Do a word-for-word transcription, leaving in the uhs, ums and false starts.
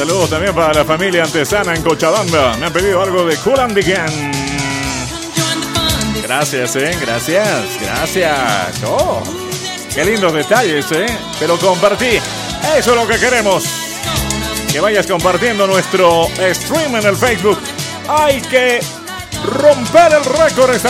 Saludos también para la familia Antesana en Cochabamba. Me han pedido algo de Kool and the Gang. Gracias, eh, gracias, gracias. Oh, qué lindos detalles, eh. Te lo compartí. Eso es lo que queremos. Que vayas compartiendo nuestro stream en el Facebook. Hay que romper el récord esta